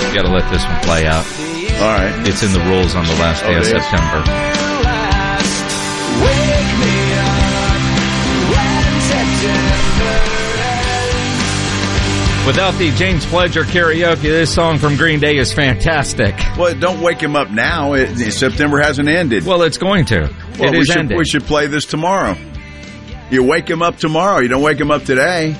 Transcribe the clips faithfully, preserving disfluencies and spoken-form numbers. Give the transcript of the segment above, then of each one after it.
You got to let this one play out. All right. It's in the rules on the last day oh, of September. Without the James Pledger karaoke, this song from Green Day is fantastic. Well, don't wake him up now. It, September hasn't ended. Well, it's going to. Well, it we is should, ending. we should play this tomorrow. You wake him up tomorrow. You don't wake him up today.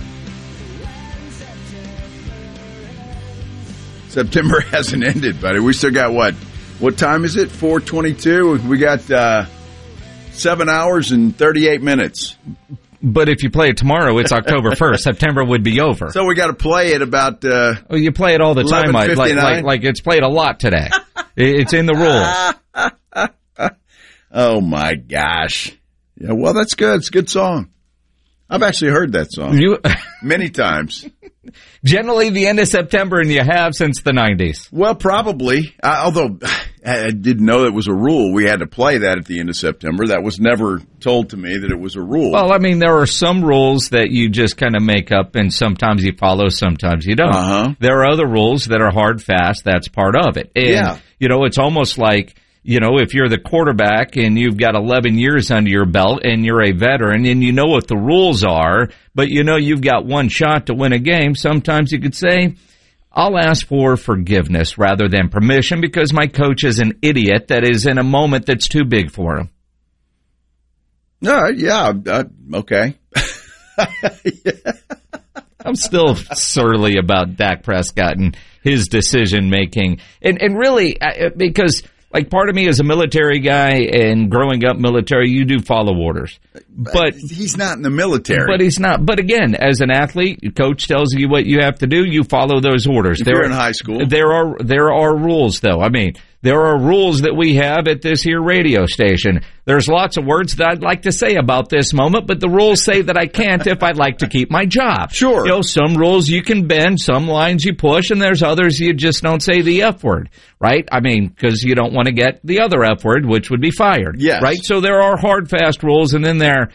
September hasn't ended, buddy. We still got what? What time is it? four twenty-two. We got uh, seven hours and thirty-eight minutes. But if you play it tomorrow, it's October first. September would be over. So we got to play it about... Uh, oh, you play it all the time. Like, like, like, like it's played a lot today. It's in the rules. Oh, my gosh. Yeah, well, that's good. It's a good song. I've actually heard that song you, many times. Generally the end of September, and you have since the nineties. Well, probably. Uh, although I didn't know it was a rule. We had to play that at the end of September. That was never told to me that it was a rule. Well, I mean, there are some rules that you just kind of make up, and sometimes you follow, sometimes you don't. Uh-huh. There are other rules that are hard, fast. That's part of it. And, yeah. you know, it's almost like, you know, if you're the quarterback and you've got eleven years under your belt and you're a veteran and you know what the rules are, but you know you've got one shot to win a game, sometimes you could say, I'll ask for forgiveness rather than permission because my coach is an idiot that is in a moment that's too big for him. All right, yeah, uh, okay. yeah. I'm still surly about Dak Prescott and his decision-making. And, and really, because... Like, part of me is a military guy, and growing up military, you do follow orders. But he's not in the military. But he's not. But again, as an athlete, your coach tells you what you have to do, you follow those orders. If there you're are, in high school. There are there are rules, though. I mean, there are rules that we have at this here radio station. There's lots of words that I'd like to say about this moment, but the rules say that I can't if I'd like to keep my job. Sure. You know, some rules you can bend, some lines you push, and there's others you just don't say the F word, right? I mean, because you don't want to get the other F word, which would be fired. Yes. Right? So there are hard, fast rules, and then there,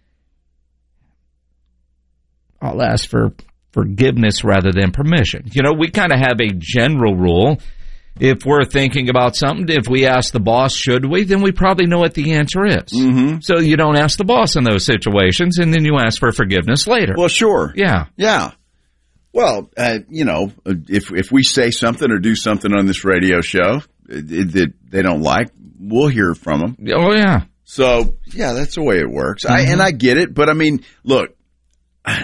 I'll ask for forgiveness rather than permission. You know, we kind of have a general rule. If we're thinking about something, if we ask the boss, should we, then we probably know what the answer is. Mm-hmm. So you don't ask the boss in those situations, and then you ask for forgiveness later. Well, sure. Yeah. Yeah. Well, uh, you know, if if we say something or do something on this radio show that they don't like, we'll hear from them. Oh, yeah. So, yeah, that's the way it works. Mm-hmm. I, and I get it, but I mean, look, I...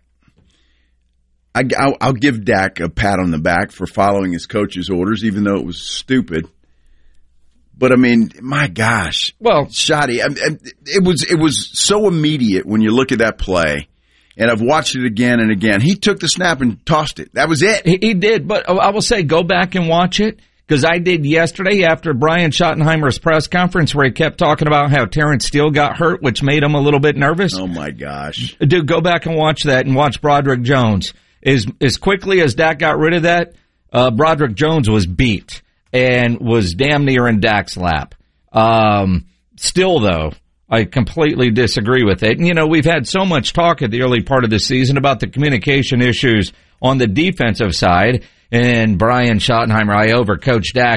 I, I'll, I'll give Dak a pat on the back for following his coach's orders, even though it was stupid. But I mean, my gosh, well, shoddy. I, I, it was it was so immediate when you look at that play, and I've watched it again and again. He took the snap and tossed it. That was it. He, he did, but I will say, go back and watch it. Because I did yesterday after Brian Schottenheimer's press conference where he kept talking about how Terrence Steele got hurt, which made him a little bit nervous. Oh, my gosh. Dude, go back and watch that and watch Broderick Jones. As, as quickly as Dak got rid of that, uh, Broderick Jones was beat and was damn near in Dak's lap. Um, still, though, I completely disagree with it. And, you know, we've had so much talk at the early part of the season about the communication issues on the defensive side. And Brian Schottenheimer, I overcoached Dak.